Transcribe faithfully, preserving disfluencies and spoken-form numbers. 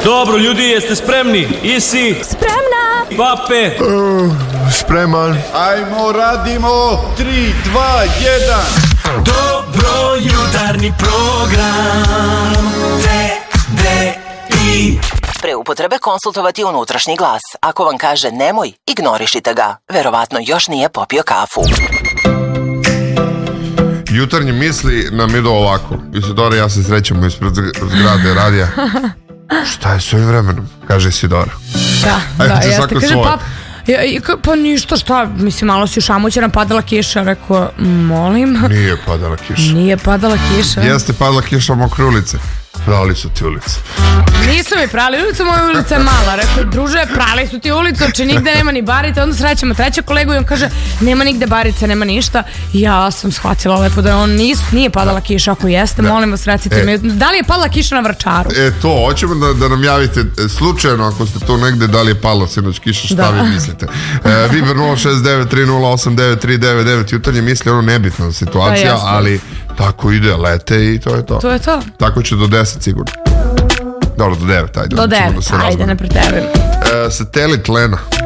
Dobro, ljudi, jeste spremni? Isi? Spremna! Pape? Uh, spreman. Ajmo, radimo, tri, dva, jedan. Dobro jutarnji program T D I. Pre upotrebe konsultovati unutrašnji glas. Ako vam kaže nemoj, ignorišite ga. Verovatno još nije popio kafu. Jutarnji misli nam idu ovako. Isidora, ja se srećemo ispred zgrade radija. Šta je s ovim vremenom? Kaže Isidora. Da, Ajde, da, ti jeste. svako Kaže, svoje. pap, ja, i ka- pa ništa, šta, mislim, malo si ušamućena, padala kiša, rekao, molim. Nije padala kiša. Nije padala kiša. Jeste padala kiša mokre ulice. Prali su ti ulice. Nisu mi prali ulicu, moja ulica je mala. Rekao, druže, prali su ti ulicu, či nigde nema ni barice. Onda srećemo trećeg kolegu i on kaže, nema nigde barice, nema ništa. Ja sam shvatila lepo da on nis, nije padala kiša. Ako jeste, da. molim vas, recite e. mi. Da li je padala kiša na Vračaru? E to, hoćemo da, da nam javite e, slučajno, ako ste tu negde, da li je pala sinoć kiša, šta Da. vi mislite. E, Viber nula šest devet tri nula osam devet tri devet devet, jutarnje misli, ono nebitna situacija, jeste. ali tako ide, lete i to je to. To je to. Tako će do deset sigurno. Dobro, do devet, ajde. Do onda ćemo devet, da se ajde, razmemo. ne pretebim. E, satelit Lena.